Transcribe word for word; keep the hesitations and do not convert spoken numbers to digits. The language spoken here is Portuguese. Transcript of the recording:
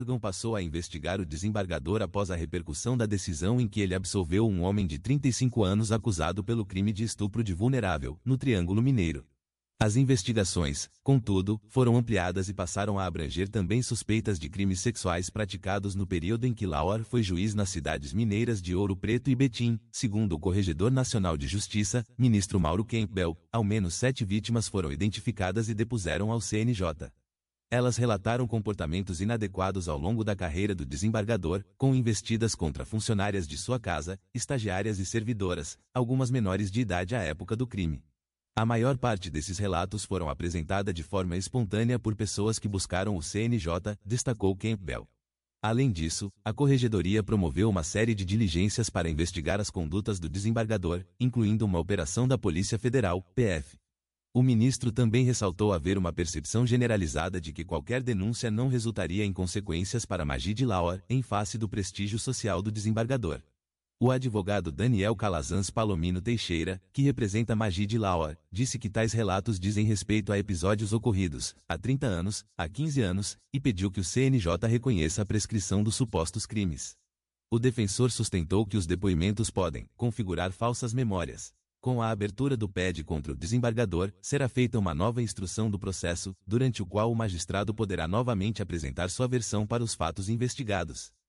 órgão passou a investigar o desembargador após a repercussão da decisão em que ele absolveu um homem de trinta e cinco anos acusado pelo crime de estupro de vulnerável, no Triângulo Mineiro. As investigações, contudo, foram ampliadas e passaram a abranger também suspeitas de crimes sexuais praticados no período em que Lauer foi juiz nas cidades mineiras de Ouro Preto e Betim. Segundo o Corregedor Nacional de Justiça, ministro Mauro Campbell, ao menos sete vítimas foram identificadas e depuseram ao C N J. Elas relataram comportamentos inadequados ao longo da carreira do desembargador, com investidas contra funcionárias de sua casa, estagiárias e servidoras, algumas menores de idade à época do crime. A maior parte desses relatos foram apresentada de forma espontânea por pessoas que buscaram o C N J, destacou Campbell. Além disso, a Corregedoria promoveu uma série de diligências para investigar as condutas do desembargador, incluindo uma operação da Polícia Federal, P F. O ministro também ressaltou haver uma percepção generalizada de que qualquer denúncia não resultaria em consequências para Magid Lauer, em face do prestígio social do desembargador. O advogado Daniel Calazans Palomino Teixeira, que representa Magid Lauer, disse que tais relatos dizem respeito a episódios ocorridos há trinta anos, há quinze anos, e pediu que o C N J reconheça a prescrição dos supostos crimes. O defensor sustentou que os depoimentos podem configurar falsas memórias. Com a abertura do P E D contra o desembargador, será feita uma nova instrução do processo, durante o qual o magistrado poderá novamente apresentar sua versão para os fatos investigados.